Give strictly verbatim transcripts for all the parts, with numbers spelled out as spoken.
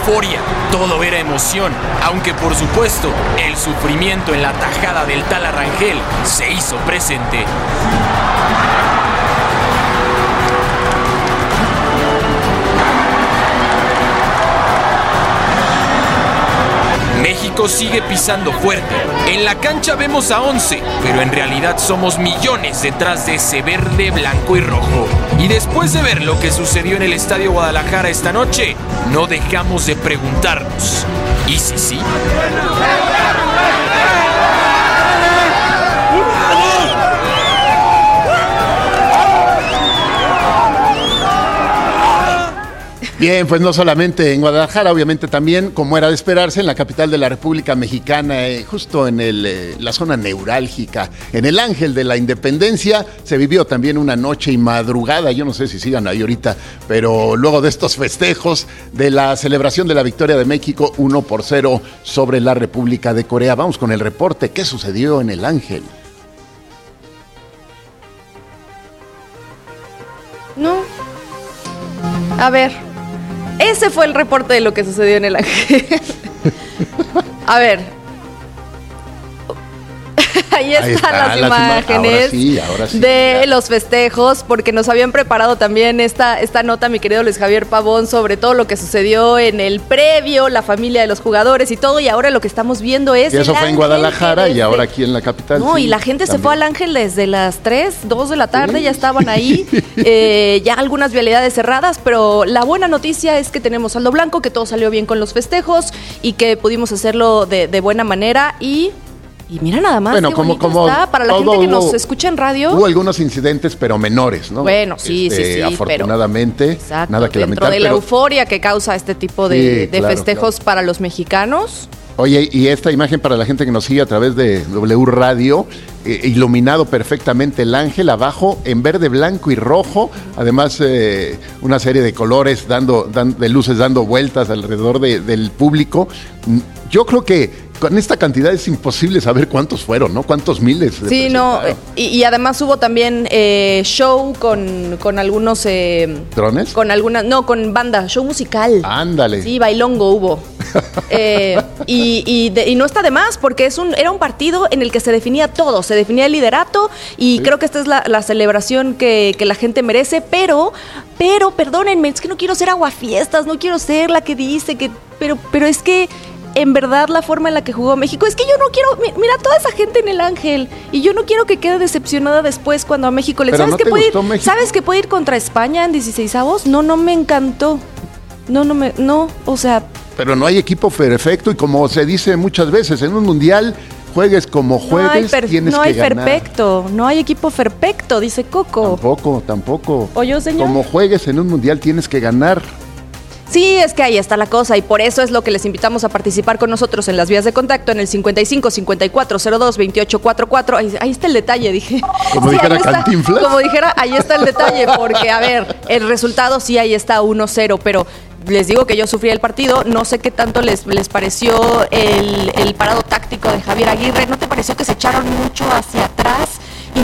euforia, todo era emoción, aunque por supuesto el sufrimiento en la tajada del Tala Rangel se hizo presente. México sigue pisando fuerte. En la cancha vemos a once, pero en realidad somos millones detrás de ese verde, blanco y rojo. Y después de ver lo que sucedió en el Estadio Guadalajara esta noche, no dejamos de preguntarnos, ¿y si sí? Bien, pues no solamente en Guadalajara, obviamente también, como era de esperarse, en la capital de la República Mexicana, eh, justo en el, eh, la zona neurálgica, en el Ángel de la Independencia, se vivió también una noche y madrugada, yo no sé si sigan ahí ahorita, pero luego de estos festejos de la celebración de la victoria de México uno por cero sobre la República de Corea. Vamos con el reporte, ¿qué sucedió en el Ángel? No. A ver. Ese fue el reporte de lo que sucedió en el Ángel. A ver. Ahí están, Ahí están las, las imágenes ahora sí, ahora sí, de ya. los festejos, porque nos habían preparado también esta, esta nota, mi querido Luis Javier Pavón, sobre todo lo que sucedió en el previo, la familia de los jugadores y todo, y ahora lo que estamos viendo es... Y eso fue Ángel, en Guadalajara desde... y ahora aquí en la capital. No, sí, y la gente también se fue al Ángel desde las tres, dos de la tarde, sí. ya estaban ahí, eh, ya algunas vialidades cerradas, pero la buena noticia es que tenemos saldo blanco, que todo salió bien con los festejos y que pudimos hacerlo de, de buena manera y... Y mira nada más, bueno, qué como, como está. Para la gente que hubo, nos escucha en radio. Hubo algunos incidentes, pero menores, ¿no? Bueno, sí, este, sí, sí. Afortunadamente, pero, exacto, nada que lamentar. Dentro de la pero, euforia que causa este tipo de, sí, de claro, festejos claro. para los mexicanos. Oye, y esta imagen para la gente que nos sigue a través de W Radio, eh, iluminado perfectamente el Ángel, abajo en verde, blanco y rojo, además eh, una serie de colores, dando, dan, de luces dando vueltas alrededor de, del público. Yo creo que con esta cantidad es imposible saber cuántos fueron, ¿no? Cuántos miles. Sí, no, y, y además hubo también eh, show con, con algunos... Eh, ¿Drones? Con algunas, no, con banda, show musical. Ándale. Sí, bailongo hubo. eh, y, y, de, y no está de más, porque es un, era un partido en el que se definía todo, se definía el liderato, y sí. creo que esta es la, la celebración que, que la gente merece, pero, pero, perdónenme, es que no quiero ser aguafiestas, no quiero ser la que dice que, pero, pero es que en verdad la forma en la que jugó México, es que yo no quiero, mira toda esa gente en el Ángel, y yo no quiero que quede decepcionada después cuando a México le ¿sabes, no que puede ir, México? ¿sabes que puede ir contra España en dieciseisavos? No, no me encantó, no, no me, no, o sea... Pero no hay equipo perfecto y como se dice muchas veces, en un mundial juegues como juegues, no hay per, tienes no que hay ganar. Perfecto, no hay equipo perfecto, dice Coco. Tampoco, tampoco. ¿Oyó, señor? Como juegues en un mundial tienes que ganar. Sí, es que ahí está la cosa y por eso es lo que les invitamos a participar con nosotros en las vías de contacto en el cincuenta y cinco, cincuenta y cuatro, cero dos, veintiocho cuarenta y cuatro. Ahí, ahí está el detalle, dije. Como sí, dijera Cantinflas. Como dijera, ahí está el detalle, porque a ver, el resultado sí ahí está uno cero, pero les digo que yo sufrí el partido, no sé qué tanto les, les pareció el, el parado táctico de Javier Aguirre, ¿no te pareció que se echaron mucho hacia atrás? Y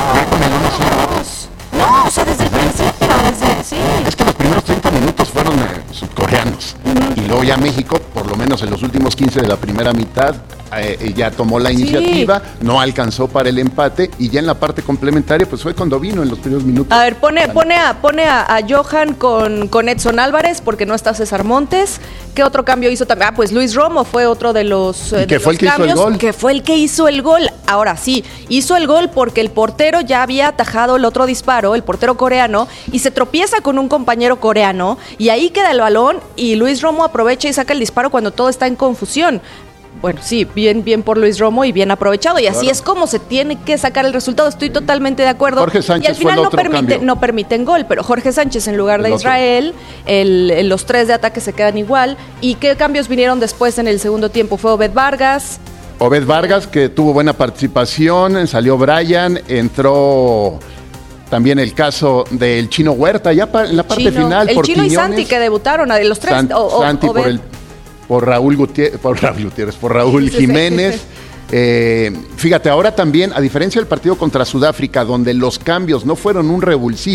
no, no, o sea, desde el principio, desde, sí. Es que los primeros treinta minutos fueron eh, sudcoreanos, uh-huh. y luego ya México, por lo menos en los últimos quince de la primera mitad, eh, ya tomó la iniciativa, sí. no alcanzó para el empate, y ya en la parte complementaria, pues fue cuando vino en los primeros minutos. A ver, pone, pone, a, pone a, a Johan con, con Edson Álvarez, porque no está César Montes. ¿Qué otro cambio hizo también? Ah, pues Luis Romo fue otro de los, eh, ¿Y que de fue los el que cambios, hizo el gol? Que fue el que hizo el gol. Ahora sí, hizo el gol porque el portero ya había atajado el otro disparo, el portero coreano, y se tropieza con un compañero coreano, y ahí queda el balón, y Luis Romo aprovecha y saca el disparo cuando todo está en confusión. Bueno, sí, bien, bien por Luis Romo y bien aprovechado. Y así claro. es como se tiene que sacar el resultado. Estoy totalmente de acuerdo. Jorge Sánchez y al final fue el no, otro permite, cambio. no permiten gol, pero Jorge Sánchez en lugar de el Israel, el, el, los tres de ataque se quedan igual. ¿Y qué cambios vinieron después en el segundo tiempo? Fue Obed Vargas. Obed Vargas, que tuvo buena participación, salió Brian, entró... También el caso del Chino Huerta, ya en la parte Chino, final. El por Chino Quiñones, y Santi que debutaron, de los tres. San, o, o, Santi por, el, por Raúl Gutiérrez, por Raúl Gutiérrez, por Raúl sí, Jiménez. Sí, sí. Eh, fíjate, ahora también, a diferencia del partido contra Sudáfrica, donde los cambios no fueron un revulsivo,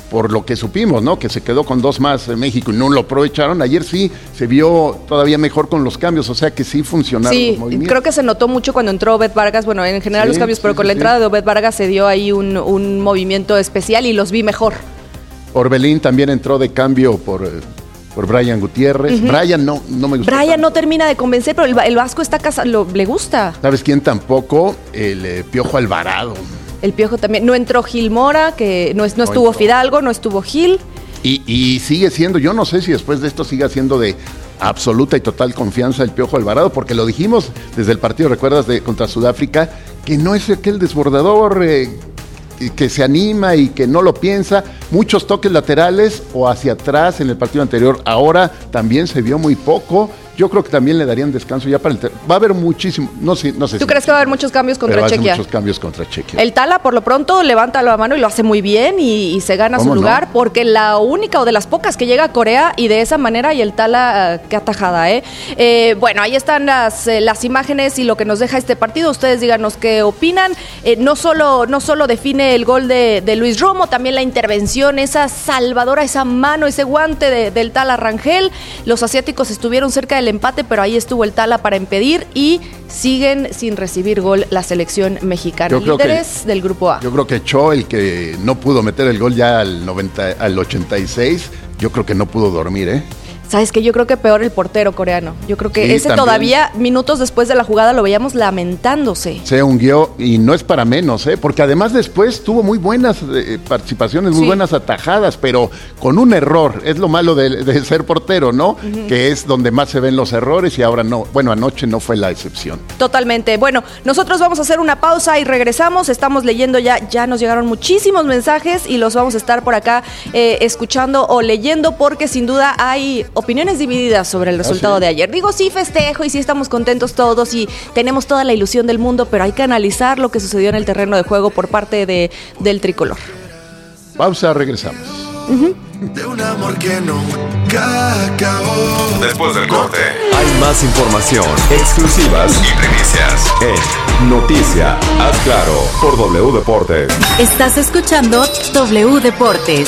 por lo que supimos, ¿no? Que se quedó con dos más en México y no lo aprovecharon. Ayer sí se vio todavía mejor con los cambios, o sea que sí funcionaron sí, los movimientos. Creo que se notó mucho cuando entró Obed Vargas, bueno, en general sí, los cambios, sí, pero con sí, la entrada sí. de Obed Vargas se dio ahí un, un movimiento especial y los vi mejor. Orbelín también entró de cambio por... por Brian Gutiérrez. Uh-huh. Brian no, no me gusta. Brian tanto. no termina de convencer, pero el, el Vasco está casado, le gusta. ¿Sabes quién tampoco? El eh, Piojo Alvarado. El Piojo también. No entró Gil Mora, que no, no, no estuvo entró. Fidalgo, no estuvo Gil. Y, y sigue siendo, yo no sé si después de esto siga siendo de absoluta y total confianza el Piojo Alvarado, porque lo dijimos desde el partido, ¿recuerdas? De contra Sudáfrica, que no es aquel desbordador eh, que se anima y que no lo piensa. Muchos toques laterales o hacia atrás en el partido anterior. Ahora también se vio muy poco. Yo creo que también le darían descanso ya para el... Ter- va a haber muchísimo... No sé, no sé ¿Tú si crees que va a haber muchos cambios contra pero Chequia? muchos cambios contra Chequia. El Tala, por lo pronto, levanta la mano y lo hace muy bien y, y se gana su lugar, no? Porque la única o de las pocas que llega a Corea y de esa manera, y el Tala, uh, qué atajada, ¿eh? eh bueno, ahí están las, eh, las imágenes y lo que nos deja este partido. Ustedes díganos qué opinan. Eh, no, solo, no solo define el gol de, de Luis Romo, también la intervención, esa salvadora, esa mano, ese guante de, del Tala Rangel. Los asiáticos estuvieron cerca del empate, pero ahí estuvo el Tala para impedir y siguen sin recibir gol la selección mexicana. Líderes que, del grupo A. Yo creo que Cho, el que no pudo meter el gol ya al, noventa, al ochenta y seis, yo creo que no pudo dormir, ¿eh? ¿Sabes qué? Yo creo que peor el portero coreano. Yo creo que sí, ese también. Todavía, minutos después de la jugada, lo veíamos lamentándose. Se hundió y no es para menos, ¿eh? Porque además después tuvo muy buenas eh, participaciones, muy sí. buenas atajadas, pero con un error. Es lo malo de, de ser portero, ¿no? Uh-huh. Que es donde más se ven los errores y ahora no. Bueno, anoche no fue la excepción. Totalmente. Bueno, nosotros vamos a hacer una pausa y regresamos. Estamos leyendo ya, ya nos llegaron muchísimos mensajes y los vamos a estar por acá eh, escuchando o leyendo porque sin duda hay opiniones divididas sobre el resultado ¿Ah, sí? de ayer. Digo, sí festejo y sí estamos contentos todos y tenemos toda la ilusión del mundo, pero hay que analizar lo que sucedió en el terreno de juego por parte de, del tricolor. Pausa, regresamos. Uh-huh. De un amor que nunca acabó. Después del corte, hay más información, exclusivas y primicias en Noticia, haz claro, por W Deportes. Estás escuchando W Deportes.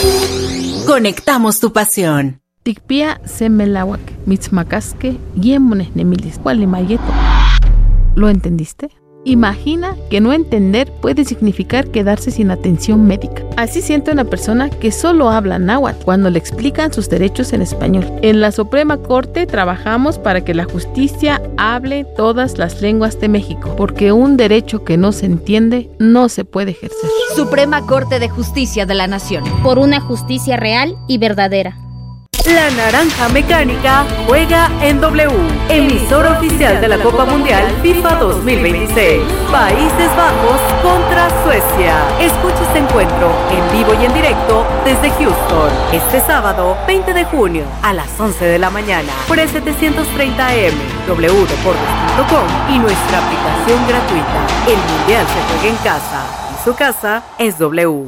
Conectamos tu pasión. Tikpia semelawak, mitzmacasque, yemones nemilis, mayeto. ¿Lo entendiste? Imagina que no entender puede significar quedarse sin atención médica. Así siente una persona que solo habla náhuatl cuando le explican sus derechos en español. En la Suprema Corte trabajamos para que la justicia hable todas las lenguas de México, porque un derecho que no se entiende no se puede ejercer. Suprema Corte de Justicia de la Nación. Por una justicia real y verdadera. La Naranja Mecánica juega en W, emisora oficial de la Copa Mundial FIFA dos mil veintiséis. Países Bajos contra Suecia. Escucha este encuentro en vivo y en directo desde Houston, este sábado veinte de junio a las once de la mañana por el setecientos treinta A M, w deportes punto com y nuestra aplicación gratuita. El Mundial se juega en casa y su casa es W.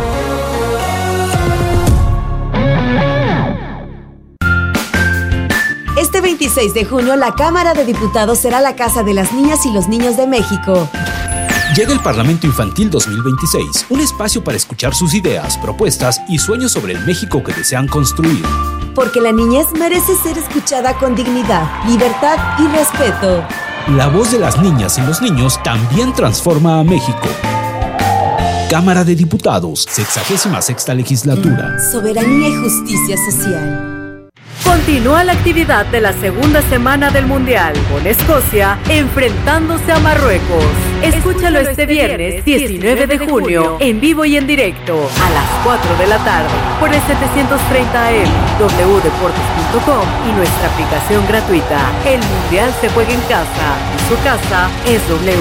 Este veintiséis de junio, la Cámara de Diputados será la casa de las niñas y los niños de México. Llega el Parlamento Infantil dos mil veintiséis, un espacio para escuchar sus ideas, propuestas y sueños sobre el México que desean construir. Porque la niñez merece ser escuchada con dignidad, libertad y respeto. La voz de las niñas y los niños también transforma a México. Cámara de Diputados, sexagésima sexta legislatura. Soberanía y justicia social. Continúa la actividad de la segunda semana del Mundial, con Escocia enfrentándose a Marruecos. Escúchalo este viernes diecinueve de junio, en vivo y en directo, a las cuatro de la tarde, por el setecientos treinta A M, w deportes punto com y nuestra aplicación gratuita. El Mundial se juega en casa, y su casa es W.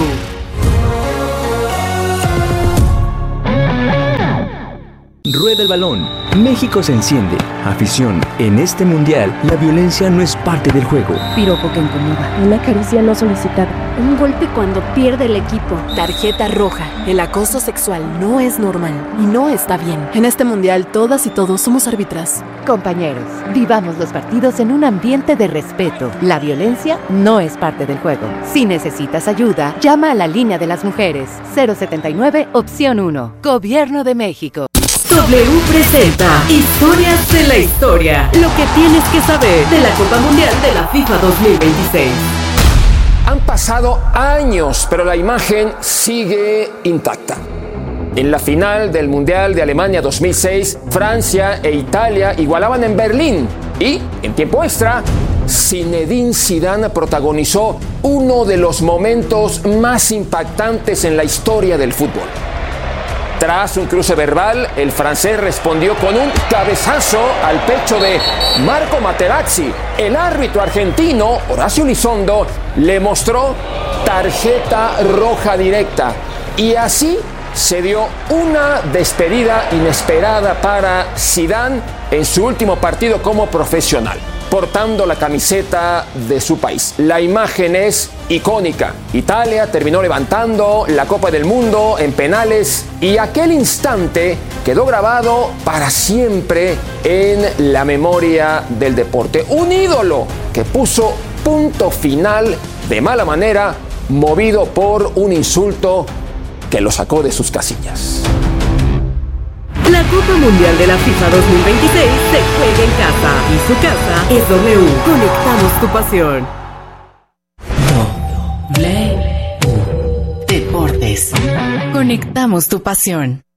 Rueda el balón. México se enciende. Afición. En este mundial, la violencia no es parte del juego. Piropo que incomoda. Una caricia no solicitada. Un golpe cuando pierde el equipo. Tarjeta roja. El acoso sexual no es normal y no está bien. En este mundial, todas y todos somos árbitras. Compañeros, vivamos los partidos en un ambiente de respeto. La violencia no es parte del juego. Si necesitas ayuda, llama a la línea de las mujeres. cero setenta y nueve, opción uno. Gobierno de México. W W presenta Historias de la Historia. Lo que tienes que saber de la Copa Mundial de la FIFA dos mil veintiséis. Han pasado años, pero la imagen sigue intacta. En la final del Mundial de Alemania dos mil seis, Francia e Italia igualaban en Berlín y, en tiempo extra, Zinedine Zidane protagonizó uno de los momentos más impactantes en la historia del fútbol. Tras un cruce verbal, el francés respondió con un cabezazo al pecho de Marco Materazzi. El árbitro argentino, Horacio Elizondo, le mostró tarjeta roja directa. Y así se dio una despedida inesperada para Zidane en su último partido como profesional, portando la camiseta de su país. La imagen es icónica. Italia terminó levantando la Copa del Mundo en penales y aquel instante quedó grabado para siempre en la memoria del deporte. Un ídolo que puso punto final de mala manera, movido por un insulto que lo sacó de sus casillas. La Copa Mundial de la FIFA dos mil veintiséis se juega en casa y su casa es W. Conectamos tu pasión. W Deportes. Conectamos tu pasión.